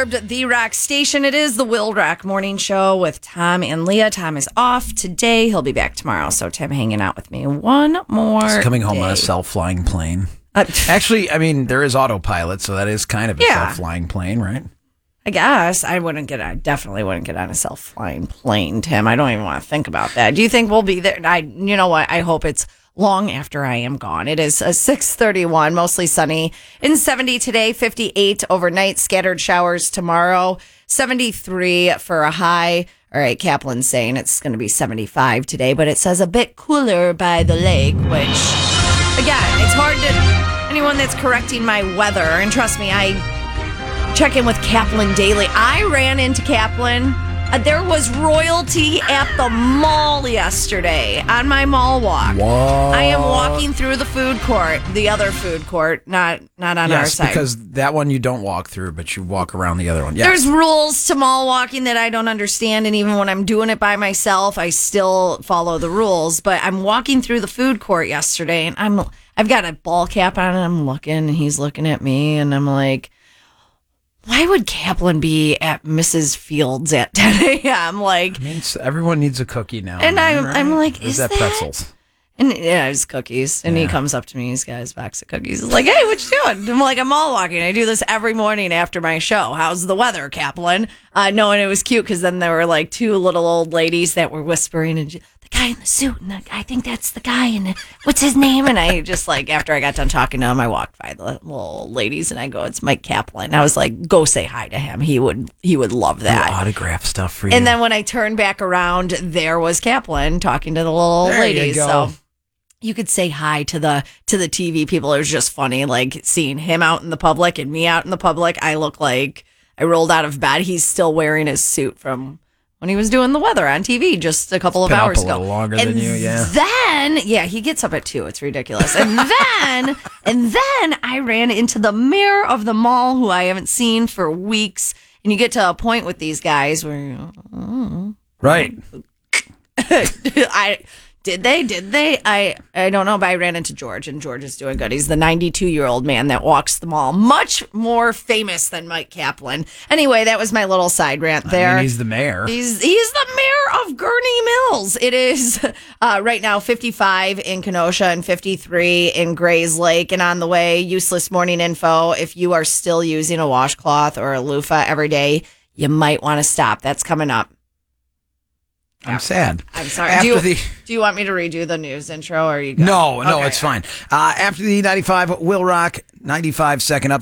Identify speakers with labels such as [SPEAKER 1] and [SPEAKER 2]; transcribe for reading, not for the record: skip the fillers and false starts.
[SPEAKER 1] disturbed the Rock station. It is the Will Rock Morning Show with Tom and Leah. Tom is off today. He'll be back tomorrow. So Tim hanging out with me one more
[SPEAKER 2] He's coming home on
[SPEAKER 1] day.
[SPEAKER 2] a self-flying plane. Actually, I mean, there is autopilot, so that is kind of a self-flying plane, right?
[SPEAKER 1] I guess I definitely wouldn't get on a self-flying plane, Tim. I don't even want to think about that. Do you think we'll be there? You know what? I hope it's long after I am gone. It is 6:31, mostly sunny and 70 today, 58 overnight, scattered showers tomorrow, 73 for a high. All right, Kaplan's saying it's going to be 75 today, but it says a bit cooler by the lake, which, again, it's hard to, anyone that's correcting my weather, and trust me, I check in with Kaplan daily. I ran into Kaplan. There was royalty at the mall yesterday on my mall walk.
[SPEAKER 2] What?
[SPEAKER 1] I am walking through the food court, the other food court, not on our side.
[SPEAKER 2] Because that one you don't walk through, but you walk around the other one. Yes.
[SPEAKER 1] There's rules to mall walking that I don't understand, and even when I'm doing it by myself, I still follow the rules. But I'm walking through the food court yesterday, and I've got a ball cap on, and I'm looking, and he's looking at me, and I'm like, why would Kaplan be at Mrs. Fields at 10 a.m.? Like,
[SPEAKER 2] I mean, everyone needs a cookie now.
[SPEAKER 1] And
[SPEAKER 2] right?
[SPEAKER 1] I'm like, is that
[SPEAKER 2] pretzels?
[SPEAKER 1] And yeah, it's cookies. And he comes up to me, he's got his box of cookies. He's like, hey, what you doing? I'm like, I'm mall walking. I do this every morning after my show. How's the weather, Kaplan? No, and it was cute because then there were like two little old ladies that were whispering, and the guy in the suit, and I think that's the guy, and what's his name? And I just like, after I got done talking to him, I walked by the little old ladies and I go, it's Mike Kaplan. I was like, go say hi to him. He would love that.
[SPEAKER 2] Autograph stuff for you.
[SPEAKER 1] And then when I turned back around, there was Kaplan talking to the little old ladies. So you could say hi to the TV people. It was just funny, like seeing him out in the public and me out in the public. I look like I rolled out of bed. He's still wearing his suit from when he was doing the weather on TV just a couple of hours ago.
[SPEAKER 2] A little longer than you, yeah.
[SPEAKER 1] Then, he gets up at 2. It's ridiculous. And then I ran into the mayor of the mall, who I haven't seen for weeks. And you get to a point with these guys where,
[SPEAKER 2] right.
[SPEAKER 1] Did they? I don't know, but I ran into George, and George is doing good. He's the 92-year-old man that walks the mall. Much more famous than Mike Kaplan. Anyway, that was my little side rant there.
[SPEAKER 2] I mean, he's the mayor.
[SPEAKER 1] He's the mayor of Gurney Mills. It is right now 55 in Kenosha and 53 in Grays Lake. And on the way, useless morning info. If you are still using a washcloth or a loofah every day, you might want to stop. That's coming up.
[SPEAKER 2] I'm sad.
[SPEAKER 1] I'm sorry. Do you want me to redo the news intro, or are you good?
[SPEAKER 2] No, it's fine. After the 95 Will Rock 95 second up.